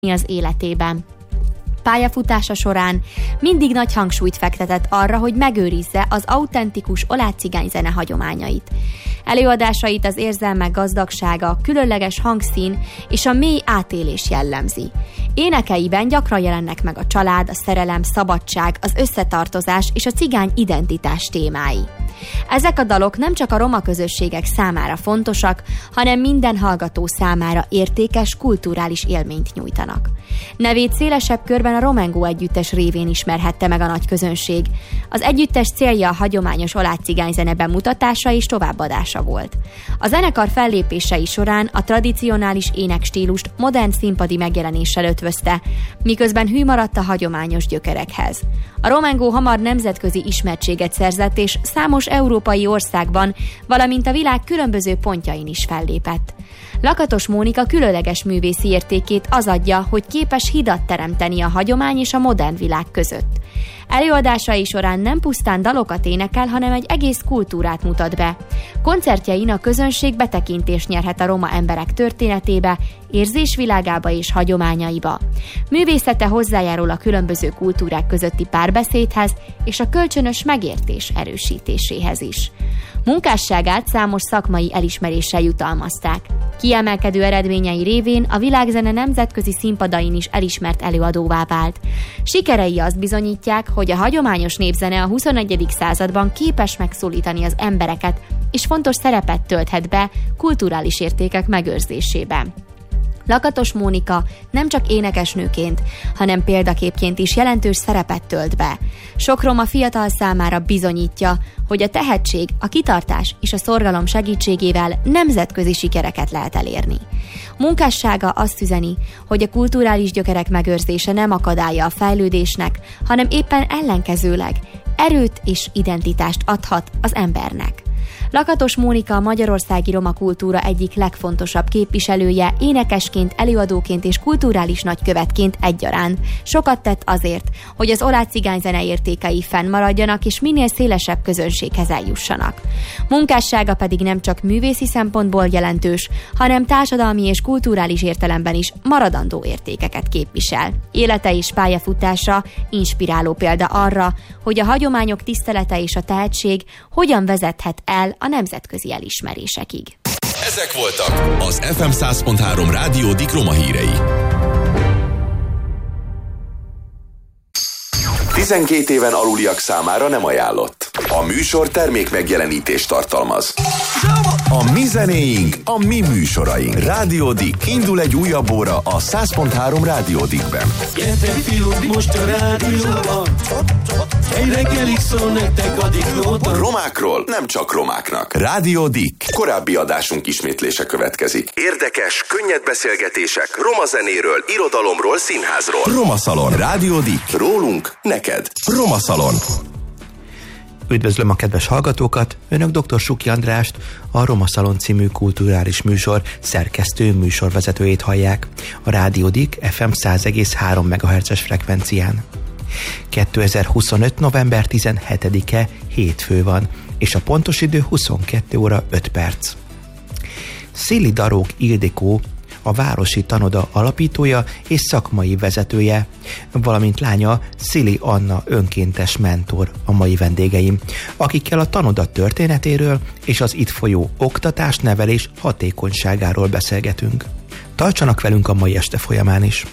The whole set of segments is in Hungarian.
az életében. Pályafutása során mindig nagy hangsúlyt fektetett arra, hogy megőrizze az autentikus oláh cigányzene hagyományait. Előadásait az érzelmek gazdagsága, különleges hangszín és a mély átélés jellemzi. Énekeiben gyakran jelennek meg a család, a szerelem, szabadság, az összetartozás és a cigány identitás témái. Ezek a dalok nem csak a roma közösségek számára fontosak, hanem minden hallgató számára értékes kulturális élményt nyújtanak. Nevét szélesebb körben a Romengo együttes révén ismerhette meg a nagy közönség. Az együttes célja a hagyományos oláh cigányzene bemutatása és továbbadása volt. A zenekar fellépései során a tradicionális énekstílust modern színpadi megjelenéssel ötvözte, miközben hű maradt a hagyományos gyökerekhez. A Romengo hamar nemzetközi ismertséget szerzett, és számos európai országban, valamint a világ különböző pontjain is fellépett. Lakatos Mónika különleges művészi értékét az adja, hogy képes hidat teremteni a hagyomány és a modern világ között. Előadásai során nem pusztán dalokat énekel, hanem egy egész kultúrát mutat be. Koncertjein a közönség betekintést nyerhet a roma emberek történetébe, érzésvilágába és hagyományaiba. Művészete hozzájárul a különböző kultúrák közötti párbeszédhez és a kölcsönös megértés erősítéséhez is. Munkásságát számos szakmai elismeréssel jutalmazták. Kiemelkedő eredményei révén a világzene nemzetközi színpadain is elismert előadóvá vált. Sikerei azt bizonyítják, hogy a hagyományos népzene a 21. században képes megszólítani az embereket, és fontos szerepet tölthet be kulturális értékek megőrzésében. Lakatos Mónika nem csak énekesnőként, hanem példaképként is jelentős szerepet tölt be. Sok roma fiatal számára bizonyítja, hogy a tehetség, a kitartás és a szorgalom segítségével nemzetközi sikereket lehet elérni. Munkássága azt üzeni, hogy a kulturális gyökerek megőrzése nem akadálya a fejlődésnek, hanem éppen ellenkezőleg erőt és identitást adhat az embernek. Lakatos Mónika a magyarországi roma kultúra egyik legfontosabb képviselője, énekesként, előadóként és kulturális nagykövetként egyaránt. Sokat tett azért, hogy az oláh cigányzene értékei fennmaradjanak és minél szélesebb közönséghez eljussanak. Munkássága pedig nem csak művészi szempontból jelentős, hanem társadalmi és kulturális értelemben is maradandó értékeket képvisel. Élete és pályafutása inspiráló példa arra, hogy a hagyományok tisztelete és a tehetség hogyan vezethet el a nemzetközi elismerésekig. Ezek voltak az FM 100.3 Rádió Dik Roma hírei. 12 éven aluliak számára nem ajánlott. A műsor termék megjelenítést tartalmaz. A mi zenéink, a mi műsoraink. Rádió Dik. Indul egy újabb óra a 100.3 Rádió Dikben. Gyertek fiúk, most a rádióban. Egy reggelig szól nektek a Diklóban. Romákról nem csak romáknak. Rádió Dik. Korábbi adásunk ismétlése következik. Érdekes, könnyed beszélgetések roma zenéről, irodalomról, színházról. Roma Szalon. Rádió Dik. Rólunk, neked. Roma Szalon. Üdvözlöm a kedves hallgatókat! Önök dr. Suki Andrást, a Roma Szalon című kulturális műsor szerkesztő műsorvezetőjét hallják a Rádió Dik FM 100,3 MHz-es frekvencián. 2025. november 17-e hétfő van, és a pontos idő 22 óra 5 perc. Szili Darók Ildikó, a Városi Tanoda alapítója és szakmai vezetője, valamint lánya Szili Anna önkéntes mentor a mai vendégeim, akikkel a tanoda történetéről és az itt folyó oktatás-nevelés hatékonyságáról beszélgetünk. Tartsanak velünk a mai este folyamán is!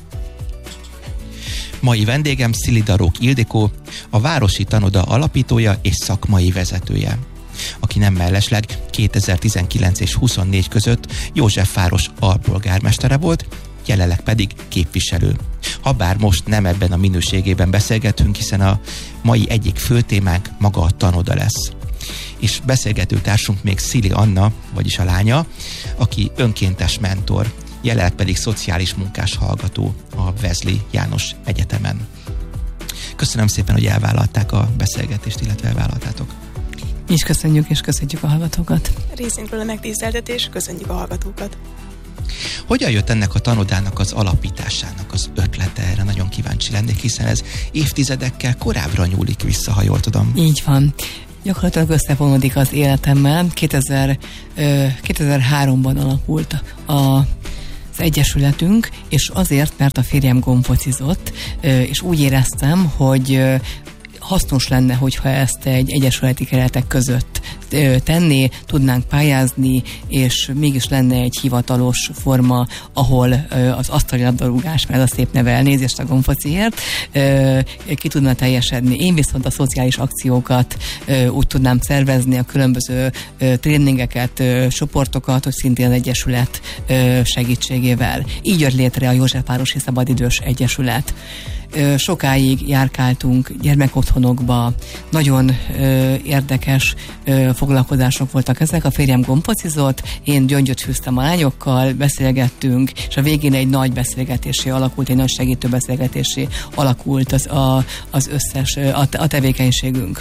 Mai vendégem Szili Darók Ildikó, a Városi Tanoda alapítója és szakmai vezetője, aki nem mellesleg 2019 és 24 között Józsefváros alpolgármestere volt, jelenleg pedig képviselő. Habár most nem ebben a minőségében beszélgetünk, hiszen a mai egyik fő témánk maga a tanoda lesz. És beszélgető társunk még Szili Anna, vagyis a lánya, aki önkéntes mentor, jelenleg pedig szociális munkás hallgató a Wesley János Egyetemen. Köszönöm szépen, hogy elvállalták a beszélgetést, illetve elvállaltátok. Mi is köszönjük, és köszönjük a hallgatókat. Részünkről a megtiszteltetés, köszönjük a hallgatókat. Hogyan jött ennek a tanodának az alapításának az ötlete? Erre nagyon kíváncsi lennék, hiszen ez évtizedekkel korábbra nyúlik vissza, ha jól tudom. Így van. Gyakorlatilag összefonódik az életemmel. 2003-ban alakult az egyesületünk, és azért, mert a férjem gombfocizott, és úgy éreztem, hogy hasznos lenne, hogyha ezt egy egyesületi keretek között tenné, tudnánk pályázni, és mégis lenne egy hivatalos forma, ahol az asztali labdarúgás, mert ez a szép neve, elnézést a gombfociért, ki tudna teljesedni. Én viszont a szociális akciókat úgy tudnám szervezni, a különböző tréningeket, csoportokat, hogy szintén az egyesület segítségével. Így jött létre a Józsefvárosi Szabadidős Egyesület. Sokáig járkáltunk gyermekotthonokba, nagyon érdekes foglalkozások voltak ezek. A férjem gombfocizott, én gyöngyöt fűztem a lányokkal, beszélgettünk, és a végén egy nagy beszélgetésé alakult, egy nagy segítő beszélgetésé alakult az összes, a tevékenységünk.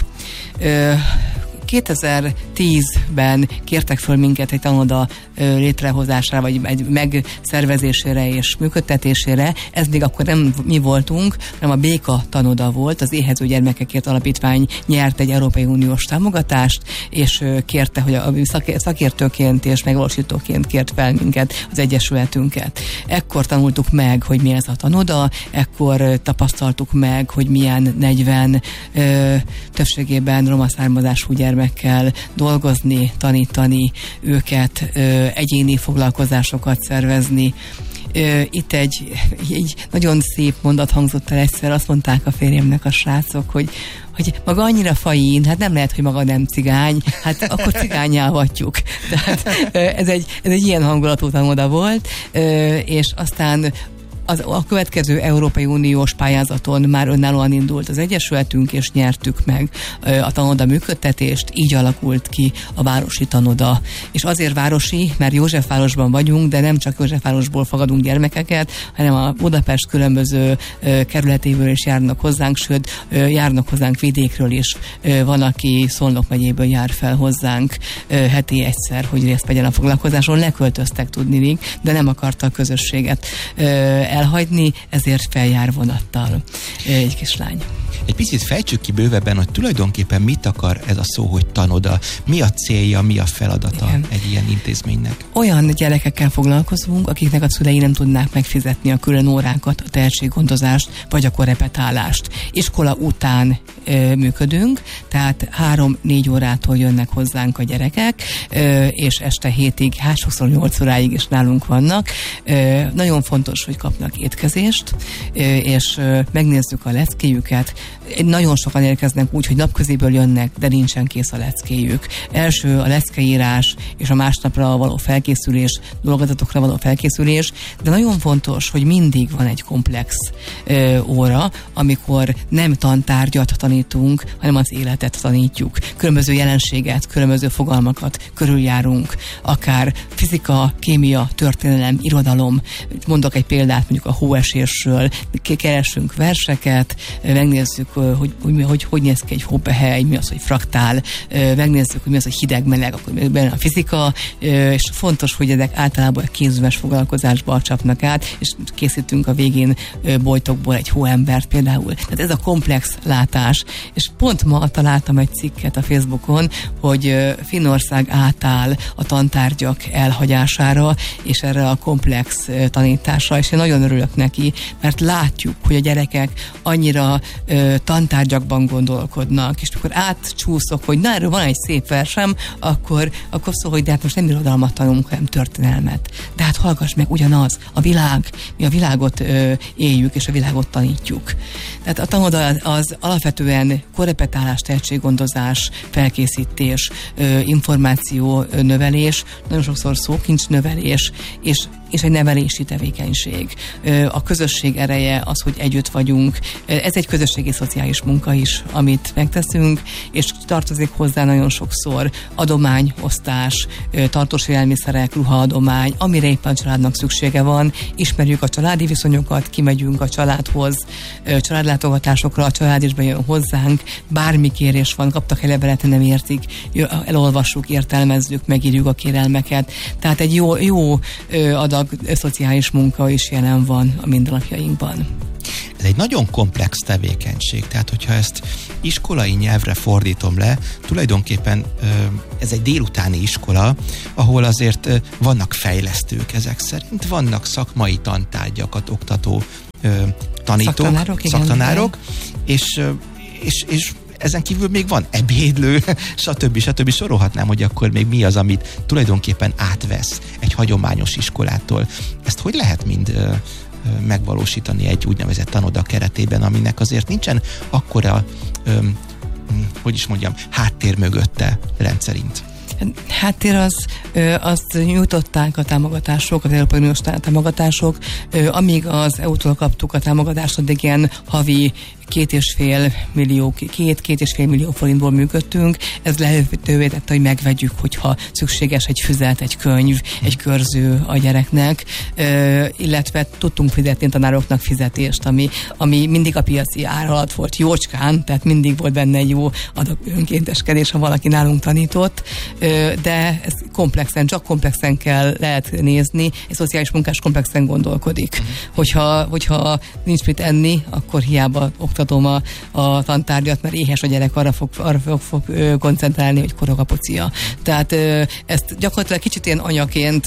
2010-ben kértek föl minket egy tanoda létrehozására, vagy egy megszervezésére és működtetésére. Ez még akkor nem mi voltunk, hanem a Béka tanoda volt, az Éhező Gyermekekért Alapítvány nyert egy Európai Uniós támogatást, és kérte, hogy a szakértőként és megvalósítóként kért fel minket, az egyesületünket. Ekkor tanultuk meg, hogy mi ez a tanoda, ekkor tapasztaltuk meg, hogy milyen 40 többségében roma származású gyermekkel dolgozni, tanítani őket, egyéni foglalkozásokat szervezni. Itt egy nagyon szép mondat hangzott el egyszer, azt mondták a férjemnek a srácok, hogy maga annyira fain, hát nem lehet, hogy maga nem cigány, hát akkor cigányálhatjuk. Tehát ez egy ilyen hangulatú tanoda volt, és aztán a következő Európai Uniós pályázaton már önállóan indult az egyesületünk, és nyertük meg a tanoda működtetést, így alakult ki a városi tanoda. És azért városi, mert Józsefvárosban vagyunk, de nem csak Józsefvárosból fogadunk gyermekeket, hanem a Budapest különböző kerületéből is járnak hozzánk, sőt, járnak hozzánk vidékről is. Van, aki Szolnok megyéből jár fel hozzánk heti egyszer, hogy részt vegyen a foglalkozáson. Leköltöztek tudnilik, de nem akarta a közösséget elhagyni, ezért feljár vonattal egy kislány. Egy picit fejtsük ki bővebben, hogy tulajdonképpen mit akar ez a szó, hogy tanoda. Mi a célja, mi a feladata egy ilyen intézménynek? Olyan gyerekekkel foglalkozunk, akiknek a szülei nem tudnák megfizetni a külön órákat, a tehetséggondozást, vagy a korepetálást. Iskola után működünk, tehát 3-4 órától jönnek hozzánk a gyerekek, és este 7-ig, sokszor 8 óráig is nálunk vannak. Nagyon fontos, hogy kapnak étkezést, és megnézzük a leckéjüket. Nagyon sokan érkeznek úgy, hogy napközéből jönnek, de nincsen kész a leckéjük. Első a leckeírás és a másnapra való felkészülés, dolgozatokra való felkészülés, de nagyon fontos, hogy mindig van egy komplex óra, amikor nem tantárgyat tanítunk, hanem az életet tanítjuk. Különböző jelenséget, különböző fogalmakat körüljárunk, akár fizika, kémia, történelem, irodalom. Mondok egy példát, mondjuk a hóesésről, keresünk verseket, megnézzük, hogy néz ki egy hópehely, mi az, hogy fraktál, megnézzük, hogy mi az, hogy hideg-meleg, akkor benne a fizika, és fontos, hogy ezek általában kézműves foglalkozásba csapnak át, és készítünk a végén bojtokból egy hóembert például. Tehát ez a komplex látás, és pont ma találtam egy cikket a Facebookon, hogy Finnország átáll a tantárgyak elhagyására, és erre a komplex tanításra, és én nagyon örülök neki, mert látjuk, hogy a gyerekek annyira tantárgyakban gondolkodnak, és akkor átcsúszok, hogy na, erről van egy szép versem, akkor szól, hogy de hát most nem irodalmat tanulunk, hanem történelmet. De hát hallgass meg, ugyanaz, a világ, mi a világot éljük, és a világot tanítjuk. Tehát a tanoda az alapvetően korrepetálás, tehetséggondozás, felkészítés, információ növelés, nagyon sokszor szókincs növelés, és egy nevelési tevékenység. A közösség ereje az, hogy együtt vagyunk. Ez egy közösségi szociális munka is, amit megteszünk, és tartozik hozzá nagyon sokszor adományosztás, tartós élelmiszerek, ruhaadomány, amire éppen a családnak szüksége van. Ismerjük a családi viszonyokat, kimegyünk a családhoz, családlátogatásokra, a család is bejön hozzánk, bármi kérés van, kaptak egy levelet, nem értik, elolvassuk, értelmezzük, megírjuk a kérelmeket. Tehát egy jó adag szociális munka is jelen van a mindennapjainkban. ez egy nagyon komplex tevékenység. Tehát, hogyha ezt iskolai nyelvre fordítom le, tulajdonképpen ez egy délutáni iskola, ahol azért vannak fejlesztők ezek szerint, vannak szakmai tantárgyakat oktató tanítók, szaktanárok, és ezen kívül még van ebédlő, stb. Sorolhatnám, hogy akkor még mi az, amit tulajdonképpen átvesz egy hagyományos iskolától. Ezt hogy lehet mind megvalósítani egy úgynevezett tanoda keretében, aminek azért nincsen akkora, háttér mögötte rendszerint? Háttér azt nyújtották a támogatások, az Európai Uniós támogatások, amíg az EU-tól kaptuk a támogatást, addig ilyen havi 2,5 millió forintból működtünk. Ez lehetővé tette, hogy megvegyük, hogyha szükséges egy füzet, egy könyv, egy körző a gyereknek, illetve tudtunk fizetni tanároknak fizetést, ami mindig a piaci ár alatt volt jócskán, tehát mindig volt benne egy jó adag önkénteskedés, ha valaki nálunk tanított, de ez csak komplexen kell lehet nézni, egy szociális munkás komplexen gondolkodik. Hogyha nincs mit enni, akkor hiába oktatom a tantárgyat, mert éhes a gyerek, arra fog koncentrálni, hogy korog a pocia. Tehát ezt gyakorlatilag kicsit ilyen anyaként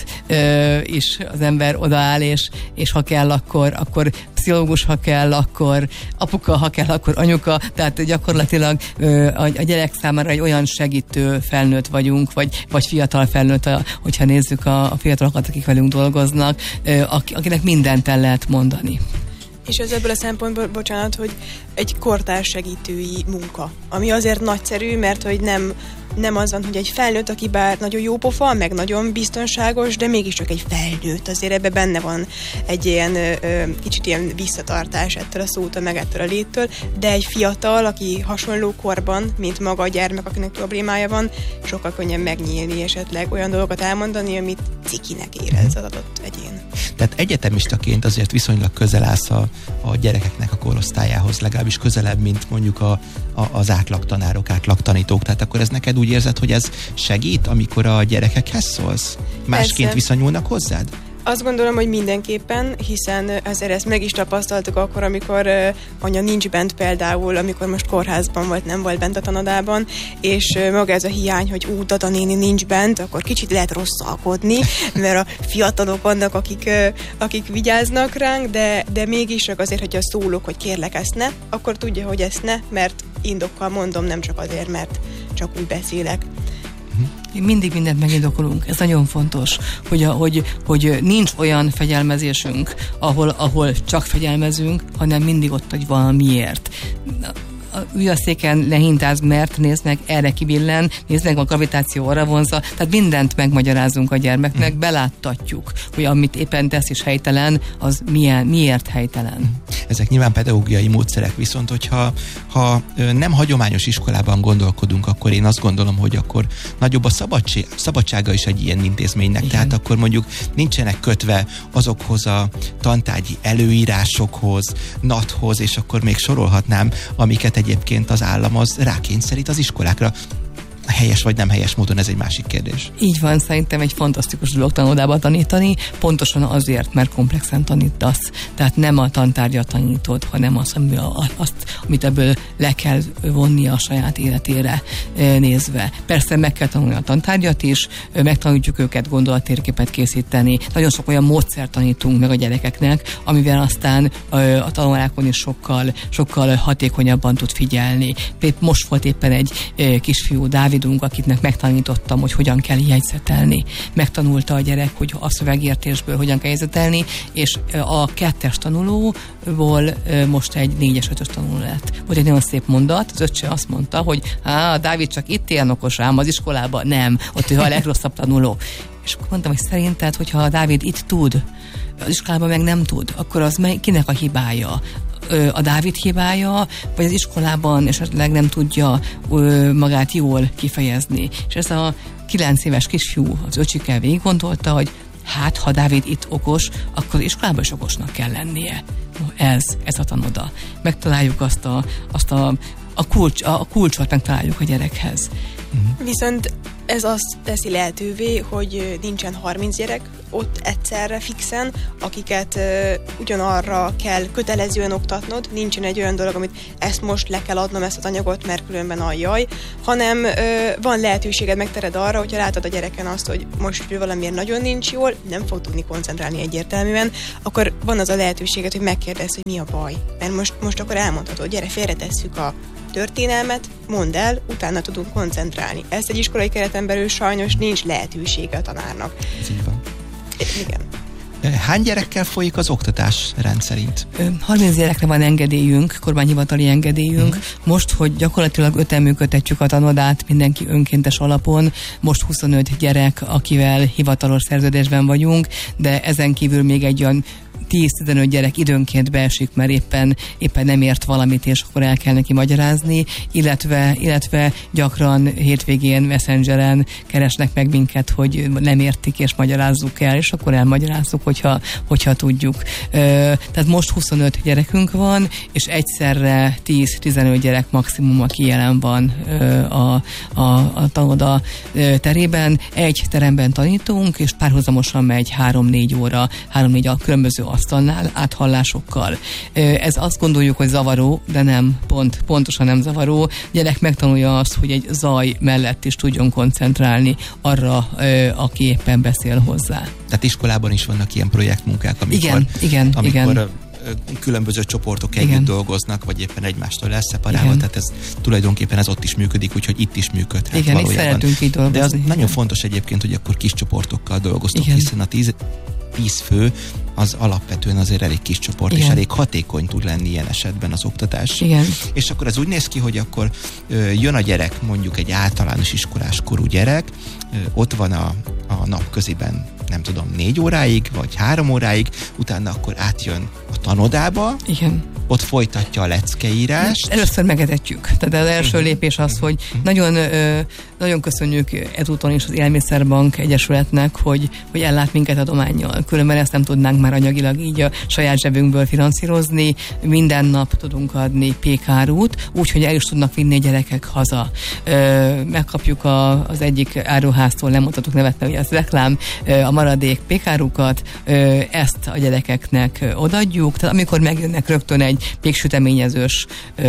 is az ember odaáll, és ha kell, akkor pszichológus, ha kell, akkor apuka, ha kell, akkor anyuka, tehát gyakorlatilag a gyerek számára egy olyan segítő felnőtt vagyunk, vagy fiatal felnőtt, hogyha nézzük a fiatalokat, akik velünk dolgoznak, akinek mindent el lehet mondani. És ez ebből a szempontból, bocsánat, hogy egy kortárs segítői munka, ami azért nagyszerű, mert hogy nem az van, hogy egy felnőtt, aki bár nagyon jó pofa, meg nagyon biztonságos, de mégiscsak egy felnőtt. Azért ebben benne van egy ilyen kicsit ilyen visszatartás ettől a szótól, meg ettől a léttől, de egy fiatal, aki hasonló korban, mint maga a gyermek, akinek problémája van, sokkal könnyebb megnyílni, esetleg olyan dolgokat elmondani, amit cikinek érez az adott egyén. Tehát egyetemistaként azért viszonylag közel állsz a gyerekeknek a korosztályához, legalábbis közelebb, mint mondjuk az átlagtanárok, átlagtanítók. Tehát akkor ez neked úgy érzed, hogy ez segít, amikor a gyerekekhez szólsz? Másként viszonyulnak hozzád? Azt gondolom, hogy mindenképpen, hiszen azért ezt meg is tapasztaltuk akkor, amikor anya nincs bent például, amikor most kórházban volt, nem volt bent a tanodában, és maga ez a hiány, hogy Dada néni nincs bent, akkor kicsit lehet rosszalkodni, mert a fiatalok vannak, akik vigyáznak ránk, de mégis azért, hogyha szólok, hogy kérlek ezt ne, akkor tudja, hogy ezt ne, mert indokkal mondom, nem csak azért, mert csak úgy beszélek. Mindig mindent megindokolunk. Ez nagyon fontos, hogy nincs olyan fegyelmezésünk, ahol csak fegyelmezünk, hanem mindig ott, hogy valamiért. Ülj a széken, lehintázd, mert nézd meg, erre kibillen, nézd meg, a gravitáció arra vonza, tehát mindent megmagyarázunk a gyermeknek, beláttatjuk, hogy amit éppen tesz is helytelen, az miért helytelen. Ezek nyilván pedagógiai módszerek, viszont hogyha nem hagyományos iskolában gondolkodunk, akkor én azt gondolom, hogy akkor nagyobb a szabadsága is egy ilyen intézménynek. Igen. Tehát akkor mondjuk nincsenek kötve azokhoz a tantárgyi előírásokhoz, NAT-hoz, és akkor még sorolhatnám, amiket egyébként az állam az rákényszerít az iskolákra. Helyes vagy nem helyes módon, ez egy másik kérdés. Így van, szerintem egy fantasztikus dolog tanodába tanítani, pontosan azért, mert komplexen tanítasz. Tehát nem a tantárgyat tanítod, hanem azt, amit ebből le kell vonni a saját életére nézve. Persze meg kell tanulni a tantárgyat is, megtanítjuk őket gondolattérképet készíteni. Nagyon sok olyan módszert tanítunk meg a gyerekeknek, amivel aztán a tanulókon is sokkal hatékonyabban tud figyelni. Most volt éppen egy kisfiú, Dávid, akitnek megtanítottam, hogy hogyan kell jegyzetelni. Megtanulta a gyerek, hogy a szövegértésből hogyan kell jegyzetelni, és a 2-es tanulóból most egy 4-es, 5-ös tanuló lett. Volt egy nagyon szép mondat, az öccse azt mondta, hogy a Dávid csak itt ilyen okos, ám az iskolában nem, ott ő a legrosszabb tanuló. És akkor mondtam, hogy szerinted, hogyha a Dávid itt tud, az iskolában meg nem tud, akkor az kinek a hibája? A Dávid hibája, vagy az iskolában esetleg nem tudja magát jól kifejezni. És ez a 9 éves kisfiú, az öcsike végig gondolta, hogy hát, ha Dávid itt okos, akkor iskolában is okosnak kell lennie. Ez a tanoda. Megtaláljuk a kulcsot megtaláljuk a gyerekhez. Viszont ez azt teszi lehetővé, hogy nincsen 30 gyerek ott egyszerre fixen, akiket ugyanarra kell kötelezően oktatnod, nincsen egy olyan dolog, amit ezt most le kell adnom, ezt az anyagot, mert különben a jaj, hanem van lehetőséged, megtered arra, hogyha látod a gyereken azt, hogy most valamiért nagyon nincs jól, nem fog tudni koncentrálni egyértelműen, akkor van az a lehetőséged, hogy megkérdezz, hogy mi a baj. Mert most akkor elmondhatod, gyere, félretesszük a történelmet, mondd el, utána tudunk koncentrálni. Ezt egy iskolai kereten belül sajnos nincs lehetősége a tanárnak. Ez így van. Igen. Hány gyerekkel folyik az oktatás rendszerint? 30 gyerekre van engedélyünk, kormányhivatali engedélyünk. Most, hogy gyakorlatilag 5-en működtetjük a tanodát mindenki önkéntes alapon, most 25 gyerek, akivel hivatalos szerződésben vagyunk, de ezen kívül még egy olyan 10-15 gyerek időnként beesik, mert éppen nem ért valamit, és akkor el kell neki magyarázni, illetve gyakran hétvégén Messengeren keresnek meg minket, hogy nem értik, és magyarázzuk el, és akkor elmagyarázzuk, hogyha tudjuk. Tehát most 25 gyerekünk van, és egyszerre 10-15 gyerek maximum, aki jelen van a tanoda terében. Egy teremben tanítunk, és párhuzamosan megy 3-4 óra, 3-4 különböző asztalnál áthallásokkal. Ez azt gondoljuk, hogy zavaró, de nem, pontosan nem zavaró. A gyerek megtanulja azt, hogy egy zaj mellett is tudjon koncentrálni arra, aki éppen beszél hozzá. Tehát iskolában is vannak ilyen projektmunkák, amikor igen. Különböző csoportok együtt dolgoznak, vagy éppen egymástól elszeparálva, tehát ez tulajdonképpen ez ott is működik, úgyhogy itt is működhet valójában. Igen, és szeretünk így dolgozni. De az nagyon fontos egyébként, hogy akkor kis csoportokkal dolgoztok, hiszen a 10 fő az alapvetően azért elég kis csoport, és elég hatékony tud lenni ilyen esetben az oktatás. Igen. És akkor ez úgy néz ki, hogy akkor jön a gyerek, mondjuk egy általános iskolás korú gyerek, ott van a napköziben, nem tudom, 4 óráig, vagy 3 óráig, utána akkor átjön a tanodába, igen. Ott folytatja a leckeírást. Először megetetjük. Tehát az első lépés az, hogy nagyon köszönjük ezúton is az Élelmiszerbank Egyesületnek, hogy ellát minket adománnyal. Különben ezt nem tudnánk már anyagilag így a saját zsebünkből finanszírozni. Minden nap tudunk adni pékárút, úgyhogy el is tudnak vinni a gyerekek haza. Megkapjuk az egyik áruháztól, nem mondhatok nevet, mert ugye az reklám, a maradék pékárukat, ezt a gyerekeknek odaadjuk. Tehát amikor megjönnek rögtön egy péksüteményezős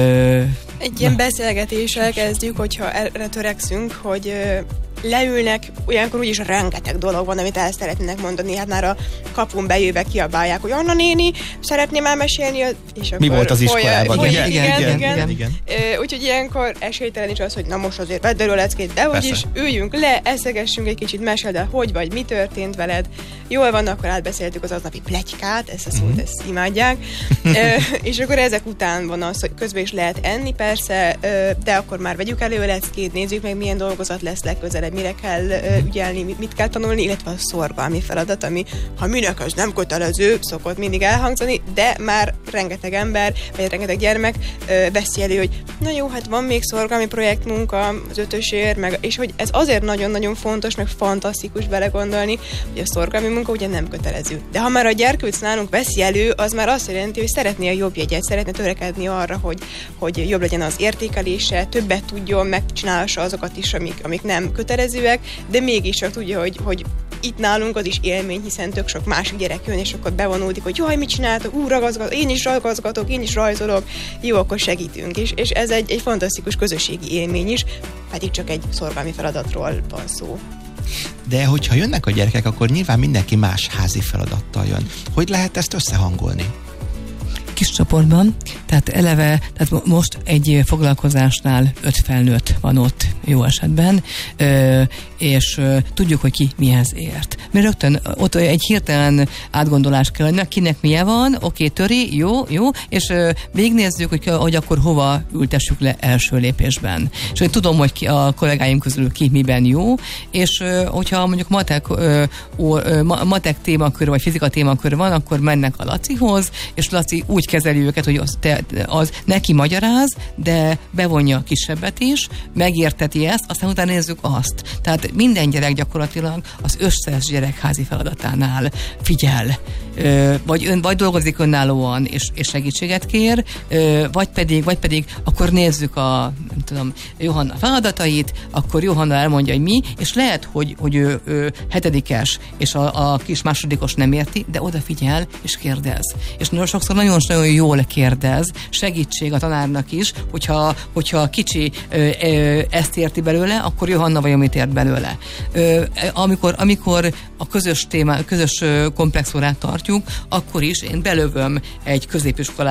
egy ilyen beszélgetéssel kezdjük, hogyha erre törekszünk, hogy leülnek, olyankor úgyis rengeteg dolog van, amit el szeretnének mondani. Hát már a kapun bejöve kiabálják, hogy Anna néni, szeretném elmesélni, és akkor mi volt az iskolában? Igen. Úgyhogy ilyenkor esélytelen is az, hogy na most azért vedd elő a leckét, de úgyis üljünk le, eszegessünk egy kicsit, meséld el, hogy vagy, mi történt veled. Jól van, akkor átbeszéltük az aznapi pletykát, ezt a szót, ezt imádják. És akkor ezek után van az, hogy közben is lehet enni persze, de akkor már vegyük elő a leckét, nézzük meg, milyen dolgozat lesz legközelebb, mire kell ügyelni, mit kell tanulni, illetve a szorgalmi feladat, ami, ha minek ez nem kötelező, szokott mindig elhangzani, de már rengeteg ember, vagy rengeteg gyermek veszi elő, hogy na jó, hát van még szorgalmi projektmunka az 5-ösért, és hogy ez azért nagyon-nagyon fontos, meg fantasztikus belegondolni, hogy a szorgalmi munka ugye nem kötelező. De ha már a gyerkőc nálunk veszi elő, az már azt jelenti, hogy szeretné a jobb jegyet, szeretne törekedni arra, hogy jobb legyen az értékelése, többet tudjon, megcsinálhassa azokat is, amik nem kötelezőek, de mégiscsak tudja, hogy itt nálunk az is élmény, hiszen tök sok másik gyerek jön, és akkor bevonódik, hogy jaj, mit csináltok, én is ragazgatok, én is rajzolok, jó, akkor segítünk. És ez egy fantasztikus közösségi élmény is, pedig csak egy szorgalmi feladatról van szó. De hogyha jönnek a gyerekek, akkor nyilván mindenki más házi feladattal jön. Hogy lehet ezt összehangolni? Kis csoportban, tehát most egy foglalkozásnál 5 felnőtt van ott jó esetben, és tudjuk, hogy ki mihez ért. Mert rögtön ott egy hirtelen átgondolás kell, hogy kinek milyen van, oké, töri, jó, és végignézzük, hogy akkor hova ültessük le első lépésben. És én tudom, hogy a kollégáim közül ki miben jó, és hogyha mondjuk matek témakör, vagy fizika témakör van, akkor mennek a Lacihoz, és Laci úgy kezeli őket, hogy az neki magyaráz, de bevonja a kisebbet is, megérteti ezt, aztán utána nézzük azt. Tehát minden gyerek gyakorlatilag, az összes gyerek gyerek házi feladatánál figyel, vagy dolgozik önállóan és segítséget kér, vagy pedig akkor nézzük nem tudom, Johanna feladatait, akkor Johanna elmondja, hogy mi, és lehet, hogy ő hetedikes, és a kis másodikos nem érti, de odafigyel és kérdez. És nagyon sokszor nagyon jól kérdez, segítség a tanárnak is, hogyha a kicsi ezt érti belőle, akkor Johanna vajon mit ért belőle. Amikor a közös komplex órát tartjuk, akkor is én belövöm egy középiskolát,